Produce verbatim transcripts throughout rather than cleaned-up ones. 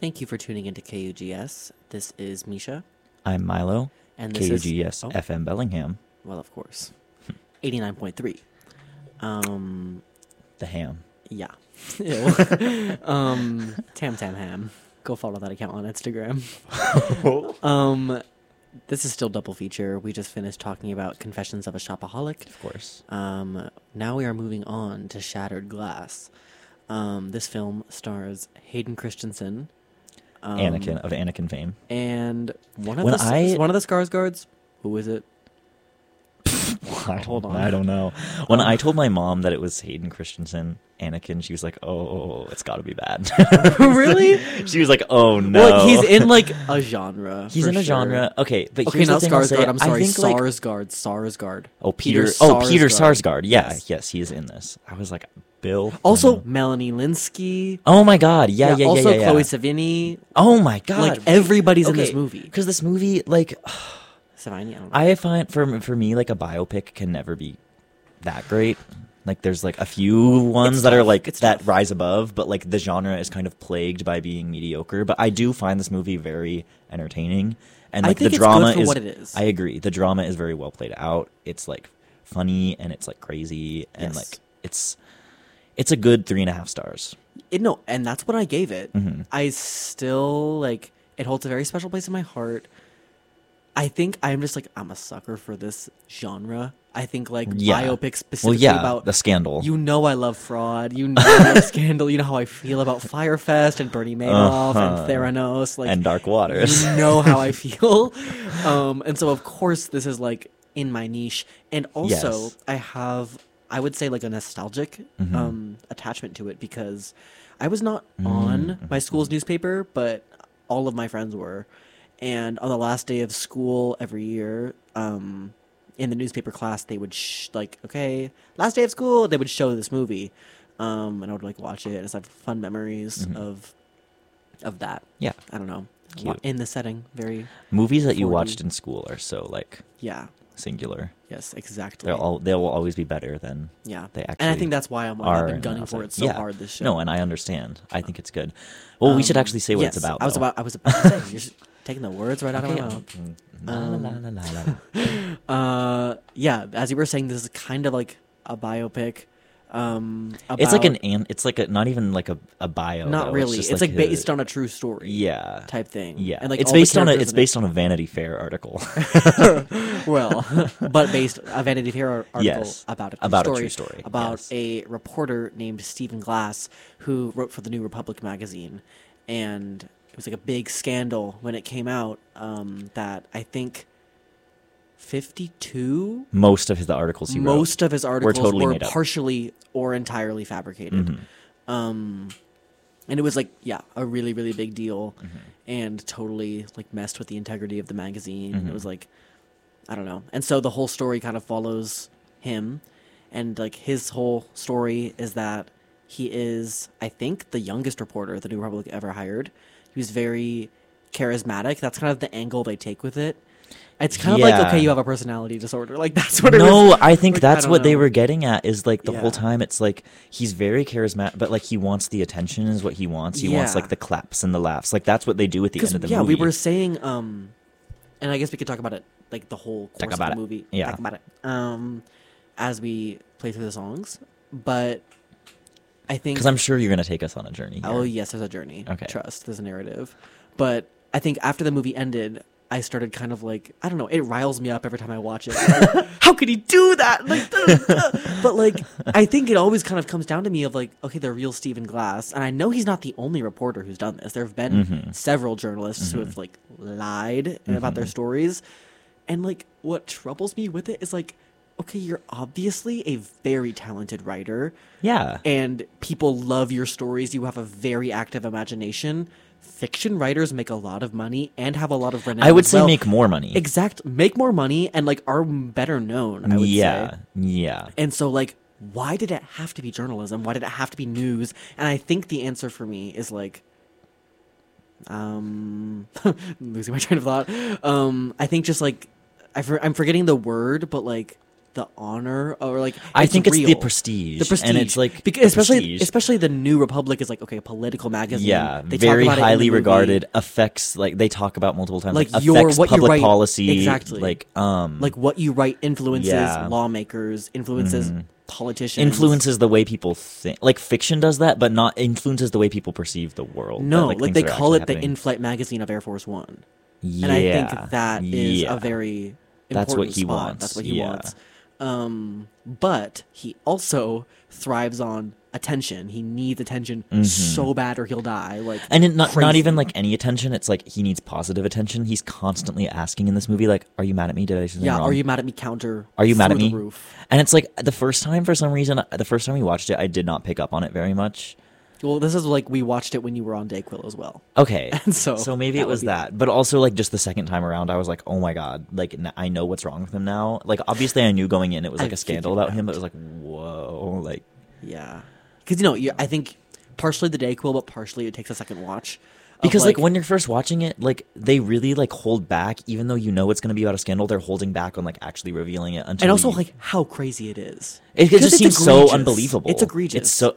Thank you for tuning into K U G S. This is Misha. I'm Milo, And this K U G S is, oh, F M Bellingham. Well, of course. eighty-nine point three. Um, The ham. yeah. Ew. um, Tam Tam Ham. Go follow that account on Instagram. um, this is still double feature. We just finished talking about Confessions of a Shopaholic. Of course. Um, now we are moving on to Shattered Glass. Um, this film stars Hayden Christensen. Um, Anakin of Anakin fame. And one of When the I- one of the Skarsgårds. Who is it? I, Hold on. I don't know. When I told my mom that it was Hayden Christensen, Anakin, she was like, "Oh, it's got to be bad." Really? She was like, "Oh no." Well, he's in like a genre. He's for in a sure. genre. Okay, but Okay, here's not the thing I'll say. Skarsgård. I'm I sorry, think, like- Sarsgaard. Sarsgaard. oh, Peter. Peter oh, Peter Sarsgaard. Sarsgaard. Yeah, Yes. yes. he is in this. I was like, Bill. Also, no. Melanie Linsky. Oh my God. Yeah, yeah, yeah, also, yeah, yeah. Chloe Sevigny. Oh my God. Like everybody's in this Okay, movie. because this movie, like, Sevigny. I don't know. I find for for me, like a biopic can never be that great. Like there's like a few ones It's that are tough. like It's that tough. rise above, but like the genre is kind of plagued by being mediocre. But I do find this movie very entertaining, and I like think the it's good drama for is. what it is. I agree. The drama is very well played out. It's like funny and it's like crazy and Yes. like it's it's a good three and a half stars. It, no, and that's what I gave it. Mhm. I still like it holds a very special place in my heart. I think I'm just like I'm a sucker for this genre. I think like Yeah. biopics Well, specifically yeah, about the scandal. you know I love fraud. You know I love Scandal. You know how I feel about Firefest and Bernie Madoff Uh-huh. and Theranos. Like and Dark Waters. you know how I feel. Um, and so of course this is like in my niche. And also Yes. I have I would say like a nostalgic Mhm. um, attachment to it because I was not on Mm-hmm. my school's newspaper, but all of my friends were. And on the last day of school every year, um, in the newspaper class, they would sh- like, okay, last day of school, they would show this movie, um, and I would like watch it. And so I have fun memories Mhm. of of that. Yeah. I don't know, Cute. in the setting, very Movies that you forty. watched in school are so like yeah, singular. yes, exactly. They'll all they will always be better than yeah, they and I actually think that's why I'm like, are I've been in gunning the for it outside. so Yeah. hard this show. No, and I understand. I think it's good. Well, we should Um, actually say what yes, it's about. I was though. about I was about to say you're just taking the words right out Okay, of my mouth. um, la, Um, la, la, la, la, la. Uh, yeah, as you were saying, this is kind of like a biopic. Um, It's like an about- an. It's like a not even like a, a bio. not though. really. just It's like, a- based on a true story. yeah type thing. yeah. and like it's all the based on a. characters It's in based on a Vanity Fair article it- well, but based a Vanity Fair article Yes, about a true about a story, true story, about yes. a reporter named Stephen Glass who wrote for the New Republic magazine, and it was like a big scandal when it came out. Um, that I think fifty-two. most of his the articles he wrote. Most of his articles were, totally made up. partially or entirely fabricated. Mhm. Um, and it was like, yeah, a really, really big deal, Mm-hmm. and totally like messed with the integrity of the magazine. Mhm. It was like, I don't know. And so the whole story kind of follows him, and like his whole story is that he is, I think, the youngest reporter the New Republic ever hired. He was very charismatic. That's kind of the angle they take with it. It's kind of Yeah. like, okay, you have a personality disorder. Like that's what it is. No, I think Like, I that's don't what they know. were getting at. Is like the Yeah. whole time it's like he's very charismatic, but like he wants the attention is what he wants. He wants Yeah. like the claps and the laughs. Like that's what they do at the end of the yeah, movie. we were saying, um, and I guess we could talk about it, like the whole Talk course about of the it. movie. Yeah. Talk about it. Um, as we play through the songs, but I think. because I'm sure you're gonna take us on a journey. Here. Oh yes, there's a journey. Okay. Trust, there's a narrative, but I think after the movie ended, I started kind of like, I don't know, it riles me up every time I watch it. Like, how could he do that? Like, but like, I think it always kind of comes down to me of like, okay, the real Stephen Glass, and I know he's not the only reporter who's done this. There have been Mhm. several journalists who have like lied about their stories, and like, what troubles me with it is like, okay, you're obviously a very talented writer, Yeah. and people love your stories. You have a very active imagination. Fiction writers make a lot of money and have a lot of renown. I would as say well. make more money. Exact, make more money and like are better known. I would yeah. say. Yeah. And so like, why did it have to be journalism? Why did it have to be news? And I think the answer for me is like, um, losing my train of thought. Um, I think just like, I for, I'm forgetting the word, but like, the honor or like I think it's real. the prestige. The prestige, and it's like because especially prestige. especially the New Republic is like okay, a political magazine. Yeah, they very talk about it in the highly movie. regarded. Affects like they talk about multiple times. Like, Like, your- affects what you public write- policy. exactly. Like um, Like what you write influences Yeah. lawmakers, influences Mhm. politicians, influences the way people think. Like fiction does that, but not influences the way people perceive the world. No, that, like, things they are call actually it the happening. in-flight magazine of Air Force One, Yeah, and I think that is yeah. a very That's what important he spot. wants, That's what he yeah. wants. Um, but he also thrives on attention. He needs attention so bad, or he'll die. Like, And it, not not crazy. even like any attention. It's like he needs positive attention. He's constantly asking in this movie, like, "Are you mad at me? Did I say something yeah. wrong? Are you mad at me? Counter. Are you mad at through me?" the roof. And it's like the first time, for some reason, the first time we watched it, I did not pick up on it very much. Well, this is like we watched it when you were on Dayquil as well. Okay, And so so maybe that it would was be- that, but also like just the second time around, I was like, "Oh my god!" Like n- I know what's wrong with him now. Like obviously, I knew going in it was like I a scandal figured about it him, out. but it was like, "Whoa!" Like Yeah, because you know, you, I think partially the Dayquil, but partially it takes a second watch. of, because like, when you're first watching it, like they really like hold back, even though you know it's going to be about a scandal. They're holding back on like actually revealing it until and also you- like how crazy it is. it, it Because just it's seems so egregious. unbelievable. It's egregious. It's so.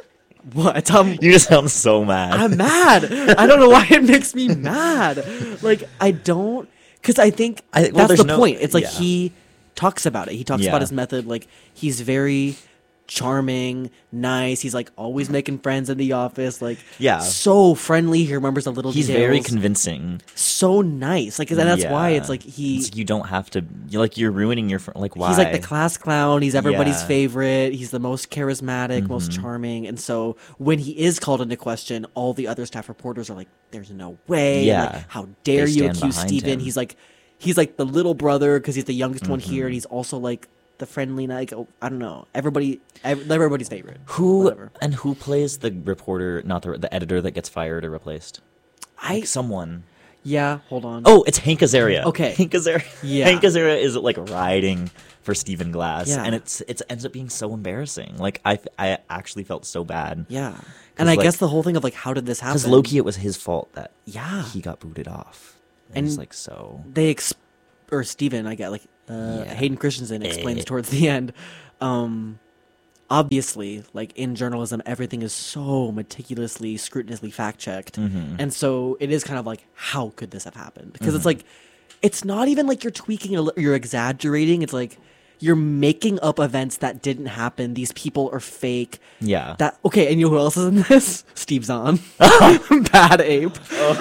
What? Um, You just sound so mad. I'm mad. I don't know why it makes me mad. Like I don't, because I think I- well, that's there's the no- point. It's like yeah. he talks about it. He talks Yeah. about his method. Like he's very charming, nice. He's like always making friends in the office. Like Yeah. so friendly. He remembers the little He's details. very convincing. so nice. Like and that's why Yeah. it's like he. It's- you don't have to. You're like you're ruining your fr- like. Why? He's like the class clown. He's everybody's Yeah. Mm-hmm. favorite. He's the most charismatic, most charming. And so when he is called into question, all the other staff reporters are like, "There's no way. Yeah. Like, how dare They you stand accuse behind Steven?" him. He's like, he's like the little brother because he's the youngest one here, Mm-hmm. and he's also like the friendly. Like oh, I don't know, everybody, ev- everybody's favorite. Who Whatever. and who plays the reporter, not the the editor that gets fired or replaced? I Like someone. yeah. Hold on. Oh, it's Hank Azaria. Okay. Hank Azaria. Yeah. Hank Azaria is like riding for Stephen Glass, Yeah. and it's it ends up being so embarrassing. Like I I actually felt so bad. Yeah. And I like- guess the whole thing of like, how did this happen? Because Loki, it was his fault that Yeah. he got booted off. And- And it's like so. they ex- or Steven, I get like uh, Yeah. Hayden Christensen explains Eh. towards the end. Um, obviously, like in journalism, everything is so meticulously, scrupulously fact checked, Mhm. and so it is kind of like, how could this have happened? Because it's Mm-hmm. like, it's not even like you're tweaking, a li- you're exaggerating. It's like you're making up events that didn't happen. These people are fake. Yeah. That okay, and you know who else is in this? Steve Zahn, Bad Ape.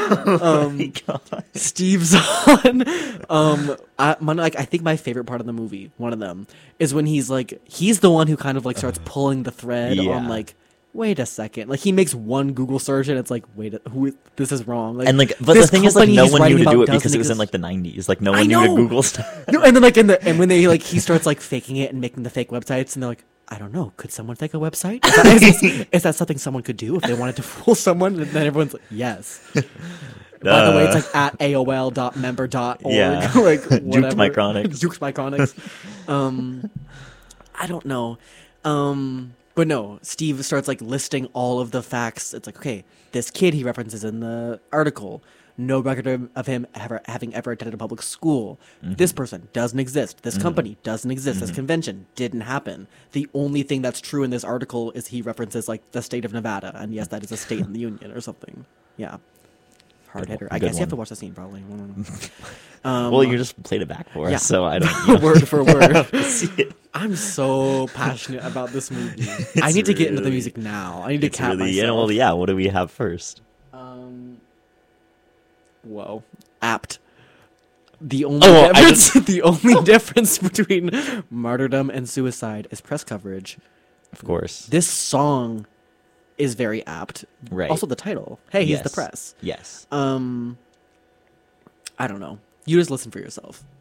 Um, my God. Steve Zahn. um, I, my, like I think my favorite part of the movie, one of them, is when he's like, he's the one who kind of like starts pulling the thread Yeah. on like, wait a second, like he makes one Google search and it's like, wait, a- who? This is wrong. Like, And like, but this the thing is, like, company no he's one writing knew to about do it doesn't because it was in exist. like the nineties. Like, no I one knew to know. Google stuff. No, and then like in the and when they like he starts like faking it and making the fake websites and they're like, I don't know, could someone fake a website? Is that, is, this- is that something someone could do if they wanted to fool someone? And then everyone's like, yes. By the way, it's like at A O L dot member dot org. Yeah. like Juked whatever. Micronics. Juked Micronics. um, I don't know. Um, but no, Steve starts like listing all of the facts. It's like, okay, this kid he references in the article, no record of, of him ever having ever attended a public school. This person doesn't exist. This company doesn't exist. This convention didn't happen. The only thing that's true in this article is he references like the state of Nevada, and yes, that is a state in the union or something. Yeah. Hard Good hitter. one. I Good guess you have one. to watch the scene probably. um, Well, you just played it back for us, yeah. so I don't. word for word. See it. I'm so passionate about this movie. I need to get into the really- music now. I need to It's cap really, myself. yeah, well, yeah. What do we have first? Um, whoa, apt. The only Oh, I difference, the only difference between martyrdom and suicide is press coverage. Of course. This song is very apt. Right. Also, the title. Hey, he's the Yes. press. Yes. Um, I don't know. You just listen for yourself.